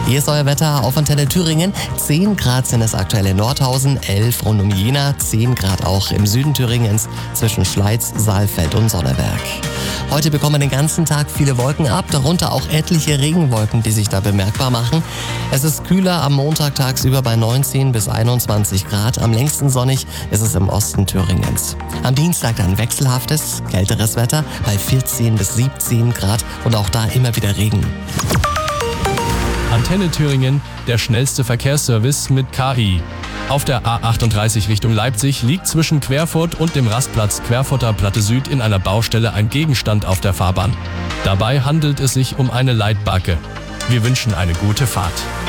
Hier ist euer Wetter auf Antenne Thüringen. 10 Grad sind es aktuell in Nordhausen, 11 rund um Jena, 10 Grad auch im Süden Thüringens zwischen Schleiz, Saalfeld und Sonneberg. Heute bekommen wir den ganzen Tag viele Wolken ab, darunter auch etliche Regenwolken, die sich da bemerkbar machen. Es ist kühler am Montag tagsüber bei 19 bis 21 Grad. Am längsten sonnig ist es im Osten Thüringens. Am Dienstag dann wechselhaftes, kälteres Wetter bei 14 bis 17 Grad und auch da immer wieder Regen. Antenne Thüringen, der schnellste Verkehrsservice mit KI. Auf der A38 Richtung Leipzig liegt zwischen Querfurt und dem Rastplatz Querfurter Platte Süd in einer Baustelle ein Gegenstand auf der Fahrbahn. Dabei handelt es sich um eine Leitbacke. Wir wünschen eine gute Fahrt.